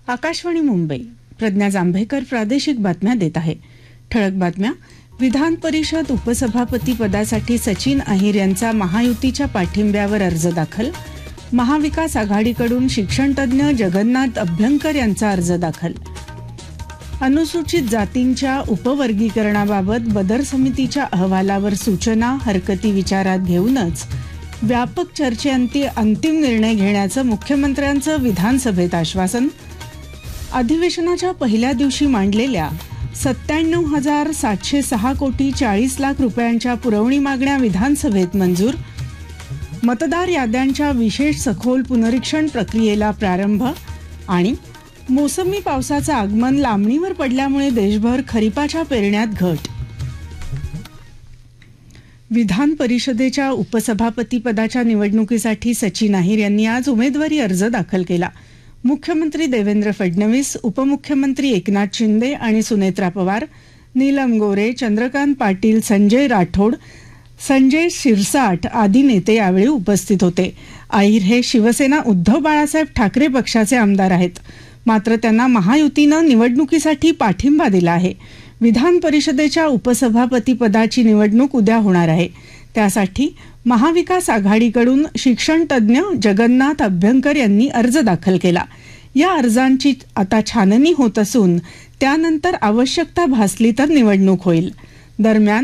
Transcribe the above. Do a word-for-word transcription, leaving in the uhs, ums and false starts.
आकाशवाणी मुंबई. प्रज्ञा जांभेकर प्रादेशिक बातम्या देत आहे. ठळक बातम्या. विधान परिषद उपसभापती पदासाठी सचिन अहिर यांचा महायुतीच्या पाठिंब्यावर अर्ज दाखल. महाविकास आघाडीकडून शिक्षणतज्ञ जगन्नाथ अभ्यंकर यांचा अर्ज दाखल. अनुसूचित जातींच्या उपवर्गीकरणाबाबत बदर समितीच्या अहवालावर सूचना हरकती विचारात घेऊनच व्यापक चर्चेअंती अंतिम निर्णय घेण्याचं मुख्यमंत्र्यांचं विधानसभेत आश्वासन. अधिवेशनाच्या पहिल्या दिवशी मांडलेल्या सत्त्याण्णव हजार सातशे सहा कोटी चाळीस लाख रुपयांच्या पुरवणी मागण्या विधानसभेत मंजूर. मतदार याद्यांच्या विशेष सखोल पुनरीक्षण प्रक्रियेला प्रारंभ. आणि मोसमी पावसाचं आगमन लांबणीवर पडल्यामुळे देशभर खरीपाच्या पेरण्यात घट. विधान परिषदेच्या उपसभापती पदाच्या निवडणुकीसाठी सचिन अहिर यांनी आज उमेदवारी अर्ज दाखल केला. मुख्यमंत्री देवेंद्र फडणवीस, उपमुख्यमंत्री एकनाथ शिंदे आणि सुनेत्रा पवार, नीलम गोरे, चंद्रकांत पाटील, संजय राठोड, संजय शिरसाट आदी नेते यावेळी उपस्थित होते. अहिर हे शिवसेना उद्धव बाळासाहेब ठाकरे पक्षाचे आमदार आहेत. मात्र त्यांना महायुतीनं निवडणुकीसाठी पाठिंबा दिला आहे. विधान परिषदेच्या उपसभापती पदाची निवडणूक उद्या होणार आहे. त्यासाठी महाविकास आघाडीकडून शिक्षणतज्ञ जगन्नाथ अभ्यंकर यांनी अर्ज दाखल केला. या अर्जांची आता छाननी होत असून त्यानंतर आवश्यकता भासली तर निवडणूक होईल. दरम्यान